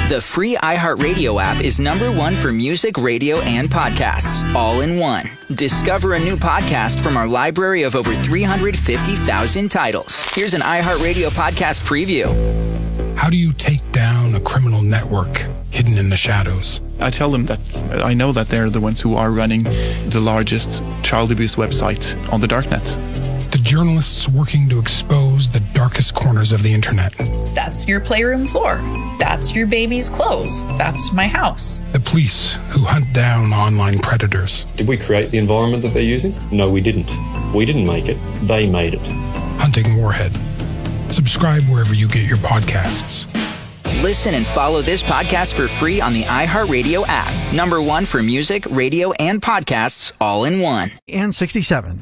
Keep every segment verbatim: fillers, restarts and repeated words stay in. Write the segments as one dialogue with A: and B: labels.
A: The free iHeartRadio app is number one for music, radio, and podcasts, all in one. Discover a new podcast from our library of over three hundred fifty thousand titles. Here's an iHeartRadio podcast preview.
B: How do you take down a criminal network hidden in the shadows?
C: I tell them that I know that they're the ones who are running the largest child abuse website on the darknet.
B: The journalists working to expose the darkest corners of the internet.
D: That's your playroom floor. That's your baby's clothes. That's my house.
B: The police who hunt down online predators.
E: Did we create the environment that they're using? No, we didn't. We didn't make it. They made it.
B: Hunting Warhead. Subscribe wherever you get your podcasts.
A: Listen and follow this podcast for free on the iHeartRadio app. Number one for music, radio, and podcasts, all in one.
F: And sixty-seven.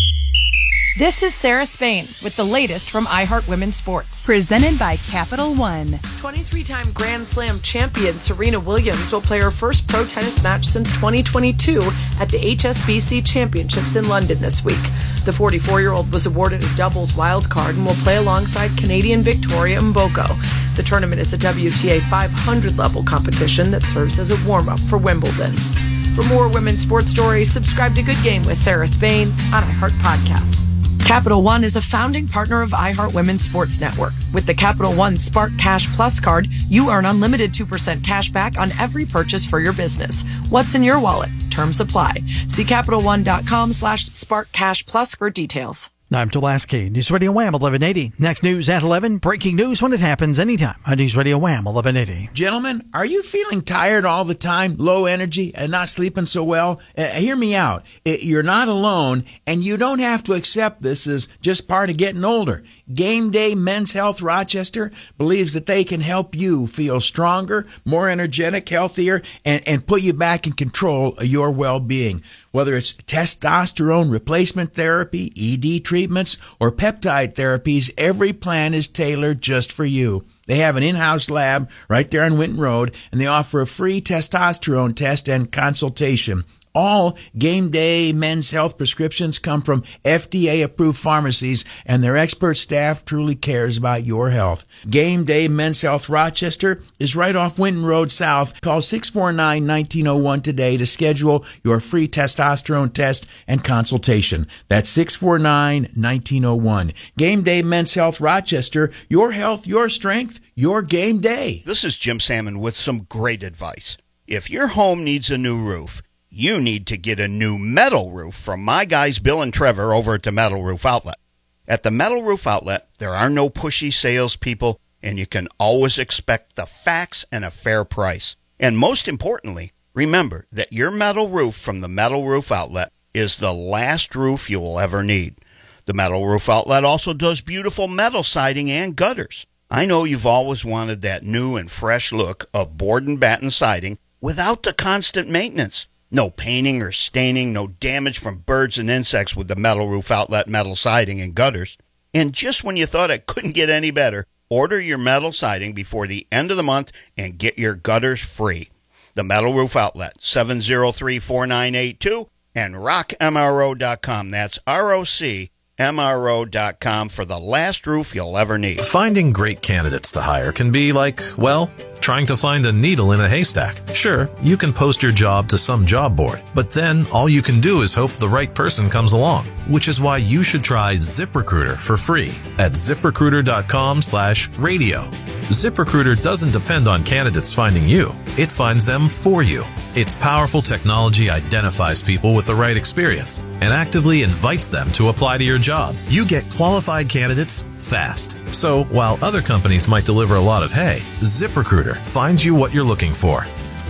G: This is Sarah Spain with the latest from iHeart Women's Sports.
H: Presented by Capital One.
G: twenty-three-time Grand Slam champion Serena Williams will play her first pro tennis match since twenty twenty-two at the H S B C Championships in London this week. The forty-four-year-old was awarded a doubles wild card and will play alongside Canadian Victoria Mboko. The tournament is a W T A five hundred level competition that serves as a warm-up for Wimbledon. For more women's sports stories, subscribe to Good Game with Sarah Spain on iHeart Podcasts. Capital One is a founding partner of iHeart Women's Sports Network. With the Capital One Spark Cash Plus card, you earn unlimited two percent cash back on every purchase for your business. What's in your wallet? Terms apply. See CapitalOne.com slash Spark Cash Plus for details.
F: I'm Tulaski. News Radio Wham eleven eighty. Next news at eleven. Breaking news when it happens anytime on News Radio Wham eleven eighty.
I: Gentlemen, are you feeling tired all the time, low energy, and not sleeping so well? Uh, hear me out. It, you're not alone, and you don't have to accept this as just part of getting older. Game Day Men's Health Rochester believes that they can help you feel stronger, more energetic, healthier, and, and put you back in control of your well-being. Whether it's testosterone replacement therapy, E D treatments, or peptide therapies, every plan is tailored just for you. They have an in-house lab right there on Winton Road, and they offer a free testosterone test and consultation. All Game Day Men's Health prescriptions come from F D A-approved pharmacies, and their expert staff truly cares about your health. Game Day Men's Health Rochester is right off Winton Road South. Call six four nine, one nine zero one today to schedule your free testosterone test and consultation. That's six four nine, one nine zero one. Game Day Men's Health Rochester, your health, your strength, your game day.
J: This is Jim Salmon with some great advice. If your home needs a new roof, you need to get a new metal roof from my guys Bill and Trevor over at the Metal Roof Outlet. At the Metal Roof Outlet, there are no pushy salespeople, and you can always expect the facts and a fair price. And most importantly, remember that your metal roof from the Metal Roof Outlet is the last roof you will ever need. The Metal Roof Outlet also does beautiful metal siding and gutters. I know you've always wanted that new and fresh look of board and batten siding without the constant maintenance. No painting or staining, no damage from birds and insects with the Metal Roof Outlet metal siding and gutters. And just when you thought it couldn't get any better, order your metal siding before the end of the month and get your gutters free. The Metal Roof Outlet, seven zero three, four nine eight two, and rock M R O dot com. That's R O C M R O dot com for the last roof you'll ever need.
K: Finding great candidates to hire can be like, well, trying to find a needle in a haystack. Sure, you can post your job to some job board, but then all you can do is hope the right person comes along, which is why you should try ZipRecruiter for free at ZipRecruiter.com slash radio. ZipRecruiter doesn't depend on candidates finding you. It finds them for you. Its powerful technology identifies people with the right experience and actively invites them to apply to your job. You get qualified candidates fast. So while other companies might deliver a lot of hay, ZipRecruiter finds you what you're looking for.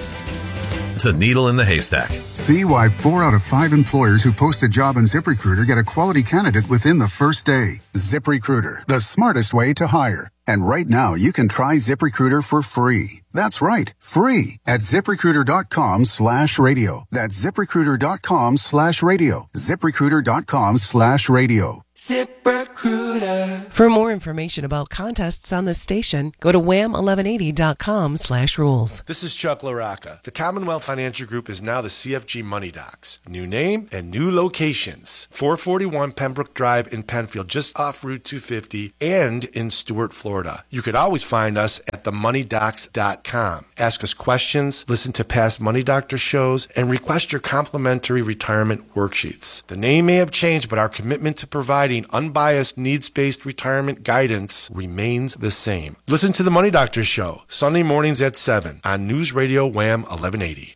K: The needle in the haystack.
L: See why four out of five employers who post a job on ZipRecruiter get a quality candidate within the first day. ZipRecruiter, the smartest way to hire. And right now, you can try ZipRecruiter for free. That's right, free at ZipRecruiter.com slash radio. That's ZipRecruiter.com slash radio. ZipRecruiter.com slash radio.
M: ZipRecruiter. For more information about contests on this station, go to wham eleven eighty dot com slash rules.
N: This is Chuck LaRocca. The Commonwealth Financial Group is now the C F G Money Docs. New name and new locations. four forty-one Pembroke Drive in Penfield, just off Route two fifty, and in Stuart, Florida. You could always find us at the money docs dot com. Ask us questions, listen to past Money Doctor shows, and request your complimentary retirement worksheets. The name may have changed, but our commitment to providing unbiased, needs-based retirement guidance remains the same. Listen to the Money Doctor Show, Sunday mornings at seven on News Radio Wham eleven eighty.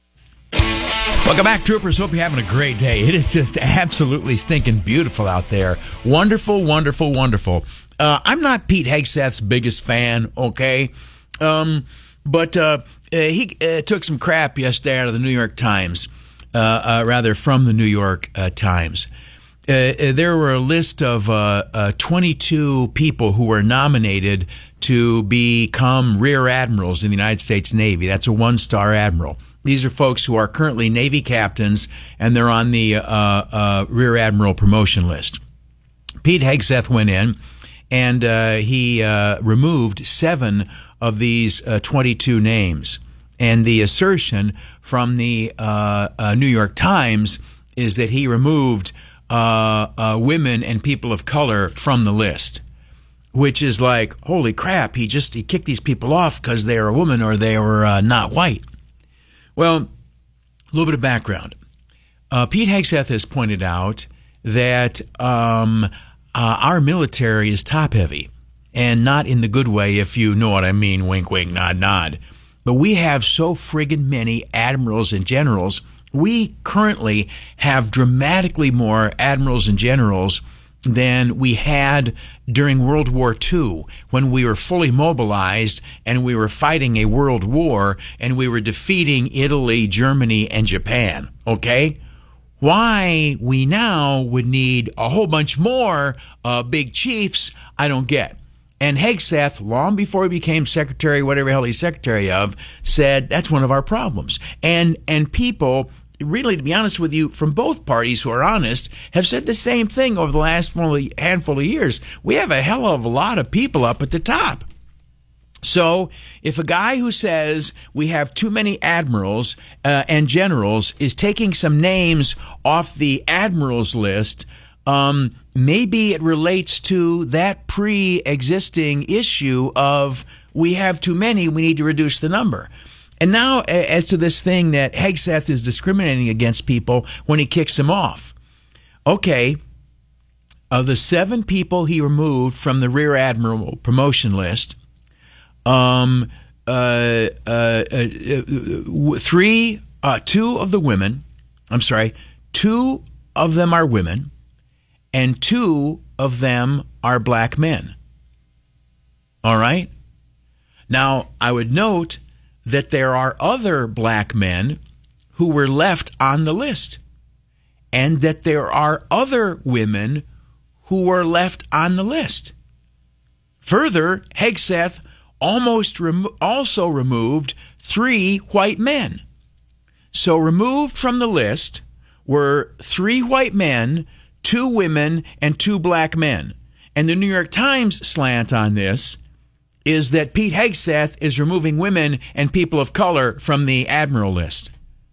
I: Welcome back, troopers. Hope you're having a great day. It is just absolutely stinking beautiful out there. Wonderful, wonderful, wonderful. Uh, I'm not Pete Hegseth's biggest fan, okay? Um, but uh, uh, he uh, took some crap yesterday out of the New York Times, uh, uh, rather from the New York uh, Times. Uh, there were a list of uh, uh, twenty-two people who were nominated to become rear admirals in the United States Navy. That's a one-star admiral. These are folks who are currently Navy captains, and they're on the uh, uh, rear admiral promotion list. Pete Hegseth went in, and uh, he uh, removed seven of these uh, twenty-two names. And the assertion from the uh, uh, New York Times is that he removed Uh, uh, women and people of color from the list, which is like, holy crap, he just he kicked these people off because they were a woman or they were uh, not white. Well, a little bit of background. Uh, Pete Hegseth has pointed out that um, uh, our military is top-heavy, and not in the good way, if you know what I mean, wink, wink, nod, nod. But we have so friggin' many admirals and generals. We currently have dramatically more admirals and generals than we had during World War Two, when we were fully mobilized and we were fighting a world war and we were defeating Italy, Germany, and Japan. Okay? Why we now would need a whole bunch more uh, big chiefs, I don't get. And Hegseth, long before he became secretary, whatever the hell he's secretary of, said that's one of our problems. And and people, really, to be honest with you, from both parties who are honest, have said the same thing over the last handful of years. We have a hell of a lot of people up at the top. So if a guy who says we have too many admirals uh, and generals is taking some names off the admirals list, um, maybe it relates to that pre-existing issue of we have too many, we need to reduce the number. And now, as to this thing that Hegseth is discriminating against people when he kicks them off. Okay, of the seven people he removed from the Rear Admiral promotion list, um, uh, uh, uh, three, uh, two of the women, I'm sorry, two of them are women, and two of them are black men. All right? Now, I would note that there are other black men who were left on the list, and that there are other women who were left on the list. Further, Hegseth almost remo- also removed three white men. So removed from the list were three white men, two women, and two black men. And the New York Times slant on this is that Pete Hegseth is removing women and people of color from the admiral list.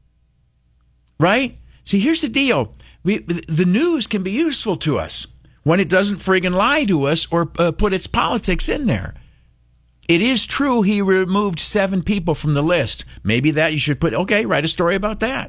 I: Right? See, here's the deal. We, the news can be useful to us when it doesn't friggin' lie to us or uh, put its politics in there. It is true he removed seven people from the list. Maybe that you should put, okay, write a story about that.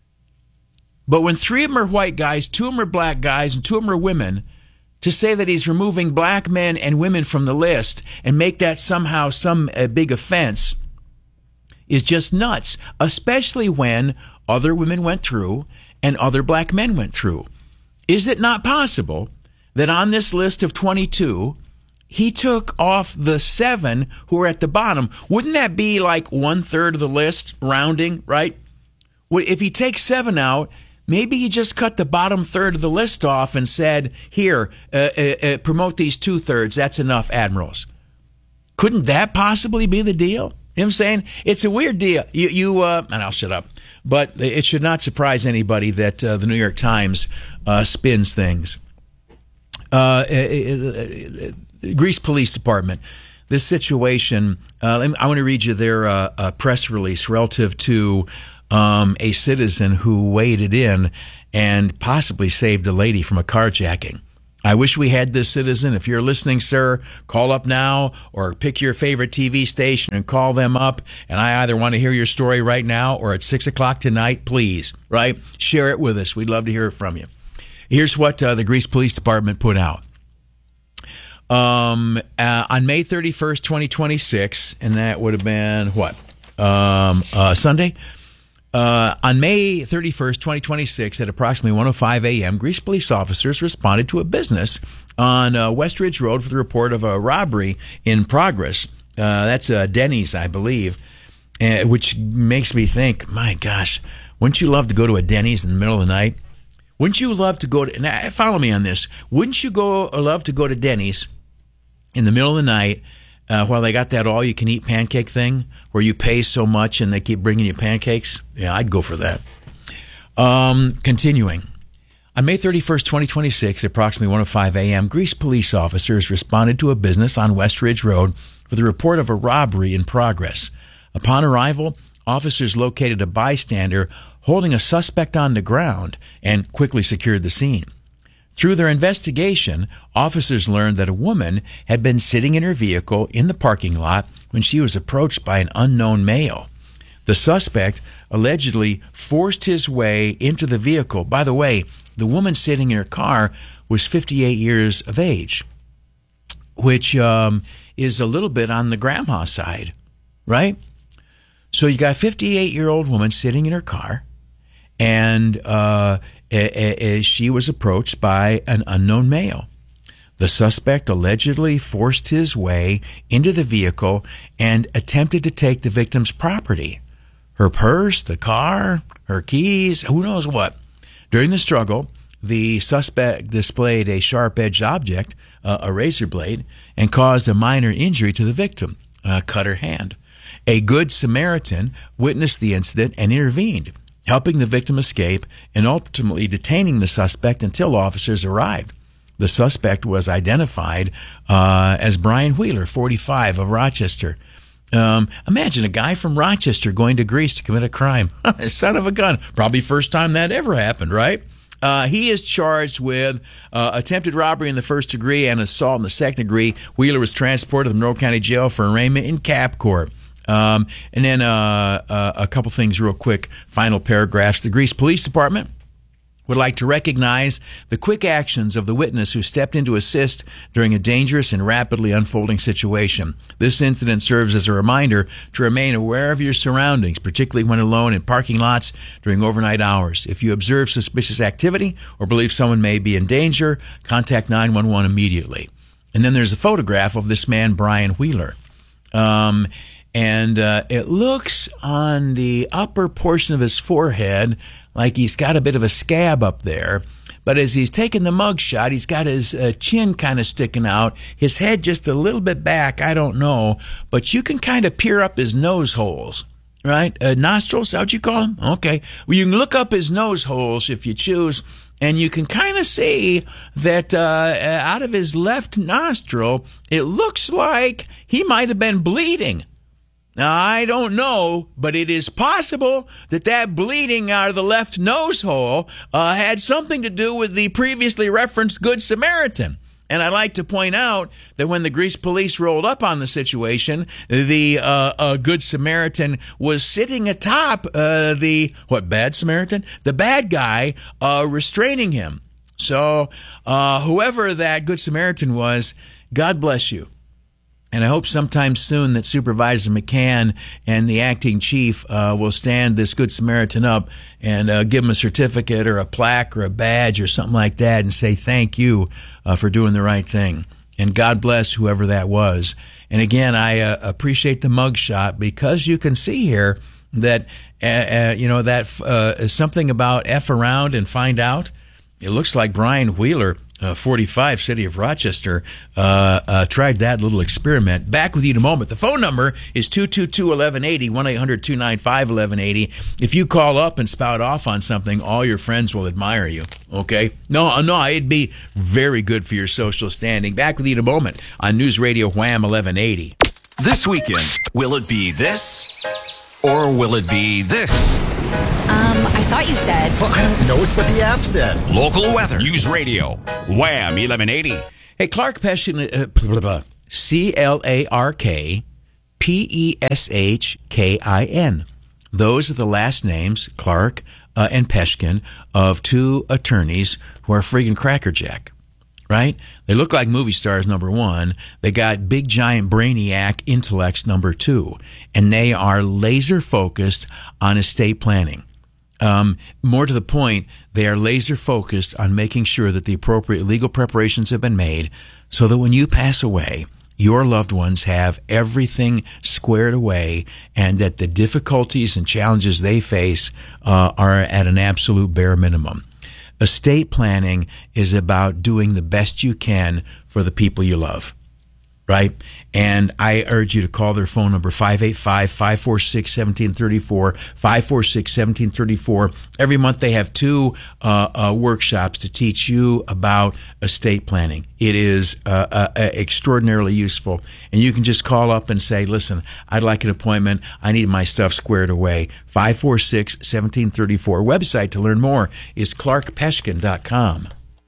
I: But when three of them are white guys, two of them are black guys, and two of them are women, to say that he's removing black men and women from the list and make that somehow some uh, big offense is just nuts, especially when other women went through and other black men went through. Is it not possible that on this list of twenty-two, he took off the seven who are at the bottom? Wouldn't that be like one-third of the list, rounding, right? If he takes seven out, maybe he just cut the bottom third of the list off and said, here, uh, uh, uh, promote these two-thirds. That's enough admirals. Couldn't that possibly be the deal? You know what I'm saying? It's a weird deal. You, you uh, and I'll shut up. But it should not surprise anybody that uh, the New York Times uh, spins things. Uh, uh, uh, Greece Police Department. This situation, uh, I want to read you their uh, uh, press release relative to um, a citizen who waded in and possibly saved a lady from a carjacking. I wish we had this citizen. If you're listening, sir, call up now or pick your favorite T V station and call them up. And I either want to hear your story right now or at six o'clock tonight, please, right? Share it with us. We'd love to hear it from you. Here's what uh, the Greece Police Department put out. Um, uh, on May thirty-first, twenty twenty-six, and that would have been what? Um, uh, Sunday? Uh, on May thirty-first, twenty twenty-six, at approximately one oh five a.m., Greece police officers responded to a business on uh, West Ridge Road for the report of a robbery in progress. Uh, that's uh, Denny's, I believe, uh, which makes me think, my gosh, wouldn't you love to go to a Denny's in the middle of the night? Wouldn't you love to go to, now follow me on this, wouldn't you go love to go to Denny's in the middle of the night uh, while they got that all-you-can-eat pancake thing where you pay so much and they keep bringing you pancakes? Yeah, I'd go for that. Um, continuing. On May thirty-first, twenty twenty-six, at approximately one oh five a.m., Greece police officers responded to a business on West Ridge Road for the report of a robbery in progress. Upon arrival, officers located a bystander holding a suspect on the ground and quickly secured the scene. Through their investigation, officers learned that a woman had been sitting in her vehicle in the parking lot when she was approached by an unknown male. The suspect allegedly forced his way into the vehicle. By the way, the woman sitting in her car was fifty-eight years of age, which um, is a little bit on the grandma side, right? So you got a fifty-eight-year-old woman sitting in her car, and uh, as she was approached by an unknown male. The suspect allegedly forced his way into the vehicle and attempted to take the victim's property. Her purse, the car, her keys, who knows what. During the struggle, the suspect displayed a sharp-edged object, uh, a razor blade, and caused a minor injury to the victim, uh, cut her hand. A Good Samaritan witnessed the incident and intervened, helping the victim escape and ultimately detaining the suspect until officers arrived. The suspect was identified uh, as Brian Wheeler, forty-five, of Rochester. Um, imagine a guy from Rochester going to Greece to commit a crime. Son of a gun. Probably first time that ever happened, right? Uh, he is charged with uh, attempted robbery in the first degree and assault in the second degree. Wheeler was transported to the Monroe County Jail for arraignment in Capcourt. Um, and then uh, uh, a couple things real quick, final paragraphs. The Greece Police Department would like to recognize the quick actions of the witness who stepped in to assist during a dangerous and rapidly unfolding situation. This incident serves as a reminder to remain aware of your surroundings, particularly when alone in parking lots during overnight hours. If you observe suspicious activity or believe someone may be in danger, contact nine one one immediately. And then there's a photograph of this man, Brian Wheeler. Um... And uh, it looks on the upper portion of his forehead like he's got a bit of a scab up there. But as he's taking the mug shot, he's got his uh, chin kind of sticking out, his head just a little bit back, I don't know. But you can kind of peer up his nose holes, right? Uh, nostrils, is that what you call them? Okay. Well, you can look up his nose holes if you choose, and you can kind of see that uh, out of his left nostril, it looks like he might have been bleeding. Now, I don't know, but it is possible that that bleeding out of the left nose hole uh, had something to do with the previously referenced Good Samaritan. And I'd like to point out that when the Greece police rolled up on the situation, the uh, uh, Good Samaritan was sitting atop uh, the, what, Bad Samaritan? The bad guy uh, restraining him. So uh, whoever that Good Samaritan was, God bless you. And I hope sometime soon that Supervisor McCann and the acting chief uh, will stand this Good Samaritan up and uh, give him a certificate or a plaque or a badge or something like that and say thank you uh, for doing the right thing. And God bless whoever that was. And again, I uh, appreciate the mugshot because you can see here that, uh, uh, you know, that uh, something about F around and find out. It looks like Brian Wheeler Uh, forty-five, City of Rochester, uh, uh, tried that little experiment. Back with you in a moment. The phone number is two two two, one one eight zero, one eight hundred, two nine five, one one eight zero. If you call up and spout off on something, all your friends will admire you, okay? No, no, it'd be very good for your social standing. Back with you in a moment on News Radio Wham eleven eighty.
O: This weekend, will it be this or will it be this?
P: Um, I thought you said...
Q: Well, I don't know. It's what the app said.
O: Local weather. News Radio. Wham eleven eighty.
I: Hey, Clark Peshkin, uh, blah, blah, blah. C L A R K P E S H K I N. Those are the last names, Clark uh, and Peshkin, of two attorneys who are friggin' crackerjack. Right? They look like movie stars, number one. They got big, giant, brainiac intellects, number two. And they are laser focused on estate planning. Um, more to the point, they are laser focused on making sure that the appropriate legal preparations have been made so that when you pass away, your loved ones have everything squared away and that the difficulties and challenges they face uh, are at an absolute bare minimum. Estate planning is about doing the best you can for the people you love, right? And I urge you to call their phone number, five eight five, five four six, one seven three four, five four six, one seven three four. Every month they have two uh, uh, workshops to teach you about estate planning. It is uh, uh, extraordinarily useful. And you can just call up and say, listen, I'd like an appointment. I need my stuff squared away. five four six, one seven three four. Website to learn more is clark peshkin dot com.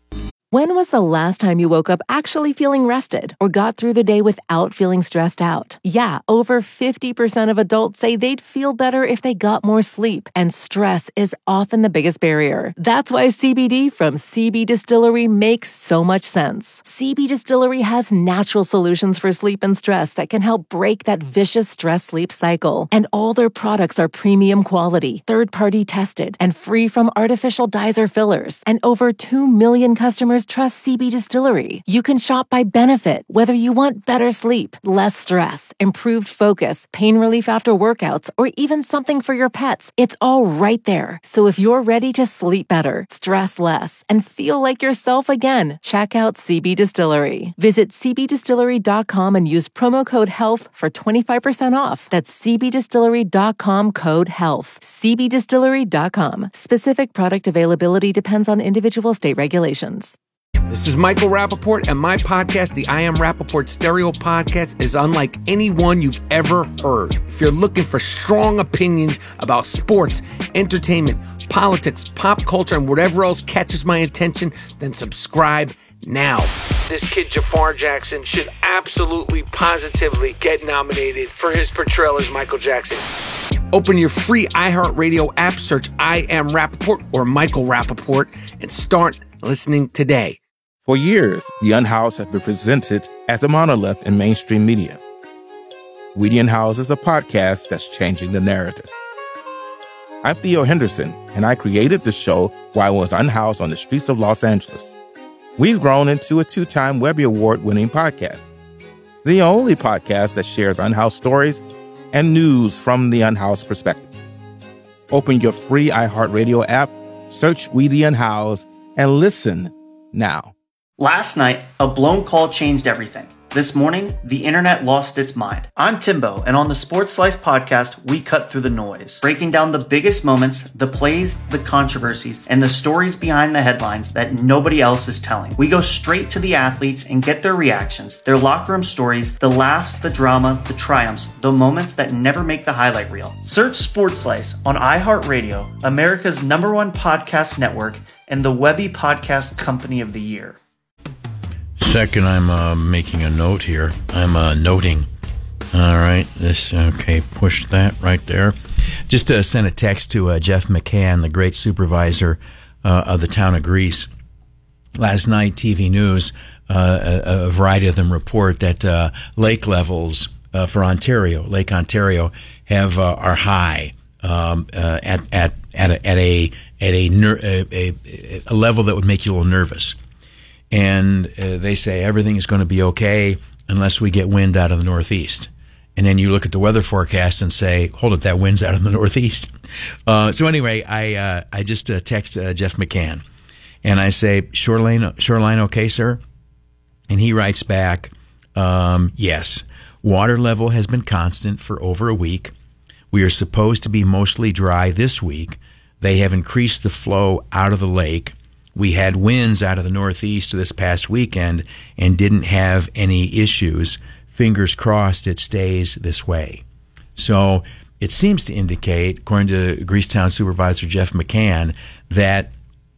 R: When was the last time you woke up actually feeling rested or got through the day without feeling stressed out? Yeah, over fifty percent of adults say they'd feel better if they got more sleep, and stress is often the biggest barrier. That's why C B D from C B Distillery makes so much sense. C B Distillery has natural solutions for sleep and stress that can help break that vicious stress-sleep cycle. And all their products are premium quality, third-party tested, and free from artificial dyes or fillers. And over two million customers trust C B Distillery. You can shop by benefit, whether you want better sleep, less stress, improved focus, pain relief after workouts, or even something for your pets. It's all right there. So if you're ready to sleep better, stress less, and feel like yourself again, check out C B Distillery. Visit c b distillery dot com and use promo code HEALTH for twenty-five percent off. That's c b distillery dot com code HEALTH. c b distillery dot com. Specific product availability depends on individual state regulations.
S: This is Michael Rappaport, and my podcast, the I Am Rappaport Stereo Podcast, is unlike any one you've ever heard. If you're looking for strong opinions about sports, entertainment, politics, pop culture, and whatever else catches my attention, then subscribe now. This kid, Jafar Jackson, should absolutely, positively get nominated for his portrayal as Michael Jackson. Open your free iHeartRadio app, search I Am Rappaport or Michael Rappaport, and start listening today.
T: For years, The Unhoused has been presented as a monolith in mainstream media. We The Unhoused is a podcast that's changing the narrative. I'm Theo Henderson, and I created the show while I was unhoused on the streets of Los Angeles. We've grown into a two-time Webby Award-winning podcast, the only podcast that shares unhoused stories and news from the unhoused perspective. Open your free iHeartRadio app, search We The Unhoused, and listen now.
U: Last night, a blown call changed everything. This morning, the internet lost its mind. I'm Timbo, and on the Sports Slice podcast, we cut through the noise, breaking down the biggest moments, the plays, the controversies, and the stories behind the headlines that nobody else is telling. We go straight to the athletes and get their reactions, their locker room stories, the laughs, the drama, the triumphs, the moments that never make the highlight reel. Search Sports Slice on iHeartRadio, America's number one podcast network, and the Webby Podcast Company of the Year.
I: Second, I'm uh, making a note here. I'm uh, noting. All right, this, okay, push that right there. Just uh, sent a text to uh, Jeff McCann, the great supervisor uh, of the town of Greece. Last night, T V News, uh, a, a variety of them report that uh, lake levels uh, for Ontario, Lake Ontario, have uh, are high um, uh, at at at a at a at a, ner- a, a, a level that would make you a little nervous. And uh, they say everything is going to be okay unless we get wind out of the northeast. And then you look at the weather forecast and say, hold it, that wind's out of the northeast. Uh, so anyway, I uh, I just uh, text uh, Jeff McCann. And I say, shoreline, shoreline okay, sir? And he writes back, um, yes, water level has been constant for over a week. We are supposed to be mostly dry this week. They have increased the flow out of the lake. We had winds out of the northeast this past weekend and didn't have any issues. Fingers crossed it stays this way. So it seems to indicate, according to Greasetown Supervisor Jeff McCann, that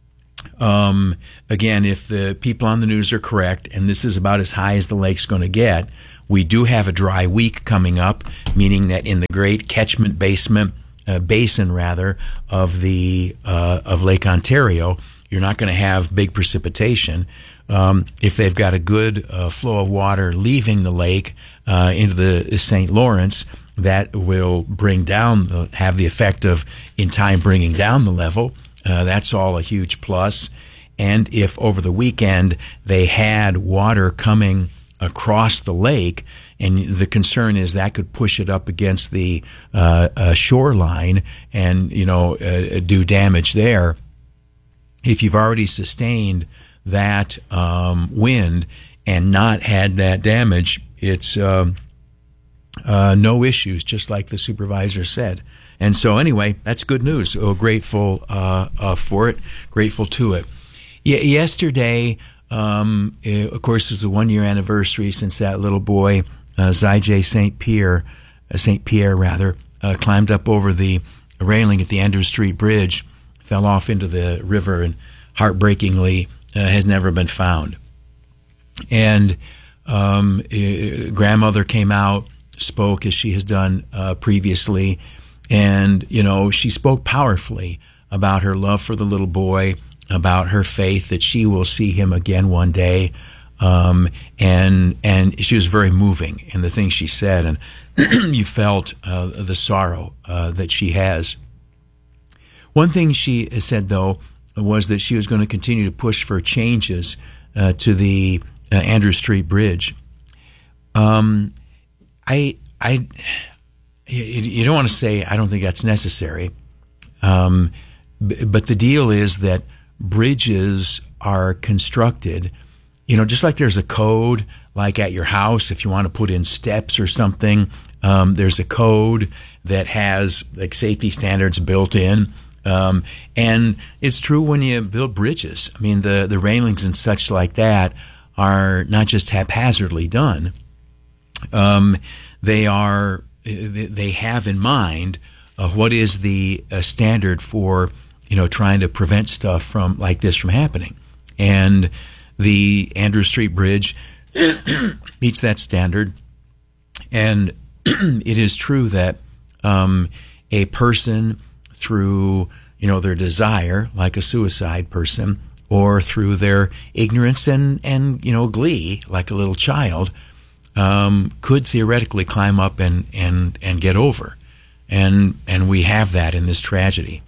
I: Um, again, if the people on the news are correct, and this is about as high as the lake's going to get, we do have a dry week coming up, meaning that in the great catchment basement, uh, basin rather, of the uh, of Lake Ontario, you're not going to have big precipitation. Um, if they've got a good uh, flow of water leaving the lake uh, into the Saint Lawrence, that will bring down, the, have the effect of, in time, bringing down the level. Uh, that's all a huge plus. And if over the weekend they had water coming across the lake, and the concern is that could push it up against the uh, uh, shoreline and, you know, uh, do damage there. If you've already sustained that um, wind and not had that damage, it's uh, uh, no issues, just like the supervisor said. And so anyway, that's good news. Oh, grateful uh, uh, for it, grateful to it. Y- yesterday, um, it, of course, was the one-year anniversary since that little boy, uh, Zyjay Saint Pierre, uh, Saint Pierre rather, uh, climbed up over the railing at the Andrew Street Bridge, fell off into the river, and heartbreakingly uh, has never been found. And um, uh, grandmother came out, spoke as she has done uh, previously. And, you know, she spoke powerfully about her love for the little boy, about her faith that she will see him again one day. Um, and and she was very moving in the things she said. And you felt uh, the sorrow uh, that she has. One thing she said, though, was that she was going to continue to push for changes uh, to the uh, Andrew Street Bridge. Um, I... I You don't want to say, I don't think that's necessary. Um, but the deal is that bridges are constructed, you know, just like there's a code, like at your house, if you want to put in steps or something, um, there's a code that has like safety standards built in. Um, and it's true when you build bridges. I mean, the, the railings and such like that are not just haphazardly done. Um, they are... they have in mind uh, what is the uh, standard for, you know, trying to prevent stuff from like this from happening. And the Andrew Street Bridge meets that standard. And it is true that um, a person through, you know, their desire, like a suicide person, or through their ignorance and, and you know, glee, like a little child, Um, could theoretically climb up and, and, and get over. And and we have that in this tragedy.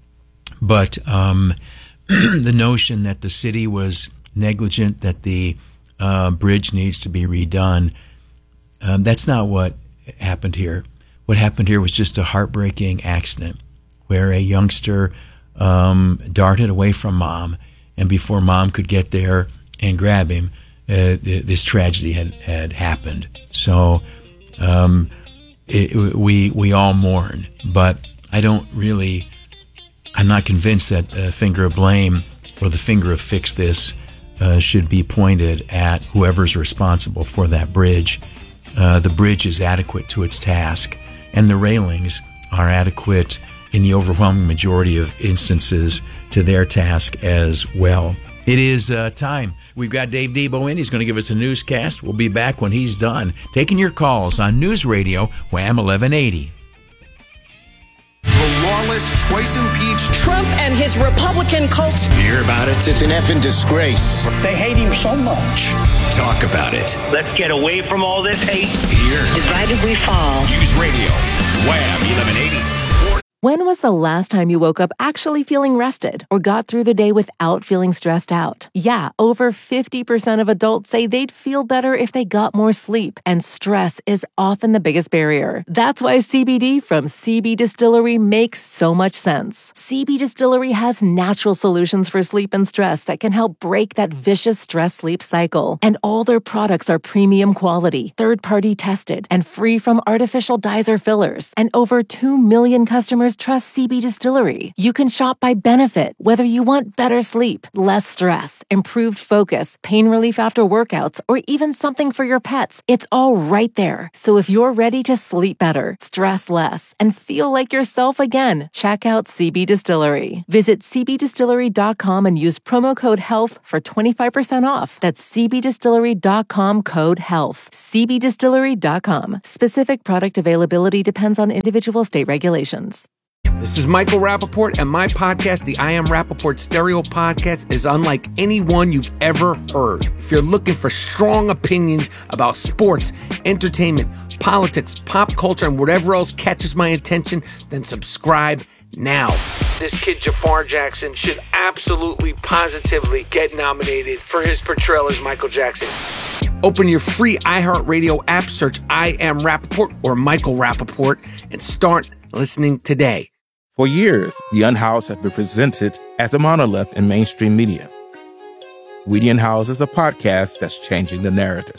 I: But um, the notion that the city was negligent, that the uh, bridge needs to be redone, um, that's not what happened here. What happened here was just a heartbreaking accident where a youngster um, darted away from mom, and before mom could get there and grab him, Uh, this tragedy had, had happened. So um, it, we we all mourn, but I don't really, I'm not convinced that the finger of blame or the finger of fix this uh, should be pointed at whoever's responsible for that bridge. Uh, the bridge is adequate to its task, and the railings are adequate in the overwhelming majority of instances to their task as well. It is uh, time. We've got Dave Debo in. He's going to give us a newscast. We'll be back when he's done. Taking your calls on News Radio, Wham eleven eighty.
C: The lawless, twice impeached
V: Trump and his Republican cult.
C: Hear about it? It's an effing disgrace.
V: They hate him so much.
C: Talk about it.
V: Let's get away from all this hate.
C: Here.
V: Divided we fall.
C: News Radio, Wham eleven eighty.
R: When was the last time you woke up actually feeling rested or got through the day without feeling stressed out? Yeah, over fifty percent of adults say they'd feel better if they got more sleep, and stress is often the biggest barrier. That's why C B D from C B Distillery makes so much sense. C B Distillery has natural solutions for sleep and stress that can help break that vicious stress-sleep cycle. And all their products are premium quality, third-party tested, and free from artificial dyes or fillers. And over two million customers trust C B Distillery. You can shop by benefit, whether you want better sleep, less stress, improved focus, pain relief after workouts, or even something for your pets. It's all right there. So if you're ready to sleep better, stress less, and feel like yourself again, check out C B Distillery. Visit c b distillery dot com and use promo code HEALTH for twenty-five percent off. That's c b distillery dot com code HEALTH. c b distillery dot com. Specific product availability depends on individual state regulations.
S: This is Michael Rappaport, and my podcast, the I Am Rappaport Stereo Podcast, is unlike any one you've ever heard. If you're looking for strong opinions about sports, entertainment, politics, pop culture, and whatever else catches my attention, then subscribe now. This kid Jafar Jackson should absolutely, positively get nominated for his portrayal as Michael Jackson. Open your free iHeartRadio app, search I Am Rappaport or Michael Rappaport, and start listening today.
T: For years, The Unhoused has been presented as a monolith in mainstream media. We the Unhoused is a podcast that's changing the narrative.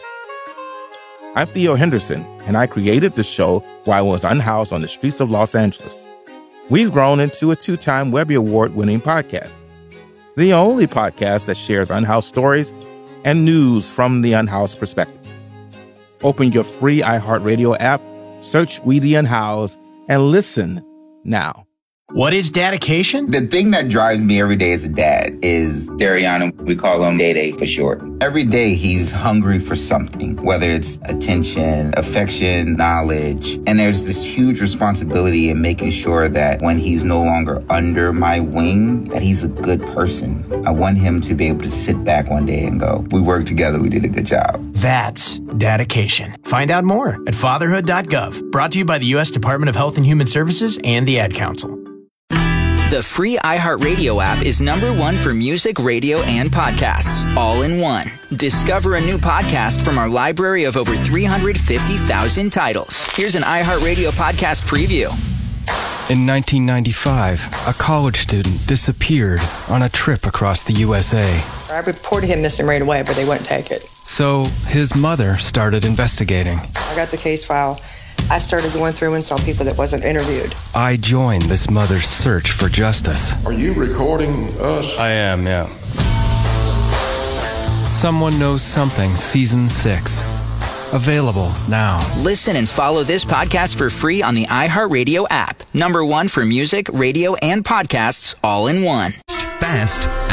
T: I'm Theo Henderson, and I created the show while I was unhoused on the streets of Los Angeles. We've grown into a two-time Webby Award-winning podcast, the only podcast that shares unhoused stories and news from the unhoused perspective. Open your free iHeartRadio app, search We the Unhoused, and listen now.
D: What is dedication?
E: The thing that drives me every day as a dad is Dariana. We call him Day Day for short. Every day he's hungry for something, whether it's attention, affection, knowledge. And there's this huge responsibility in making sure that when he's no longer under my wing, that he's a good person. I want him to be able to sit back one day and go, we worked together, we did a good job.
D: That's dedication. Find out more at fatherhood dot gov. Brought to you by the U S Department of Health and Human Services and the Ad Council.
A: The free iHeartRadio app is number one for music, radio, and podcasts, all in one. Discover a new podcast from our library of over three hundred fifty thousand titles. Here's an iHeartRadio podcast preview.
W: In nineteen ninety-five, a college student disappeared on a trip across the U S A.
X: I reported him missing right away, but they wouldn't take it.
W: So his mother started investigating.
X: I got the case file. I started going through and saw people that wasn't interviewed.
W: I joined this mother's search for justice.
Y: Are you recording us?
W: I am, yeah. Someone Knows Something, Season six. Available now.
A: Listen and follow this podcast for free on the iHeartRadio app. Number one for music, radio, and podcasts, all in one.
C: Fast